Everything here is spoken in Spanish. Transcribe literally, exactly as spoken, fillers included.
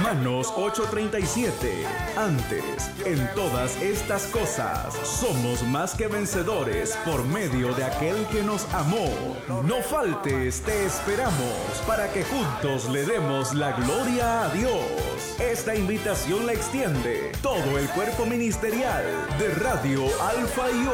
Romanos ocho treinta y siete. Antes, en todas estas cosas, somos más que vencedores por medio de aquel que nos amó. No faltes, te esperamos para que juntos le demos la gloria a Dios. Esta invitación la extiende todo el cuerpo ministerial de Radio Alfa y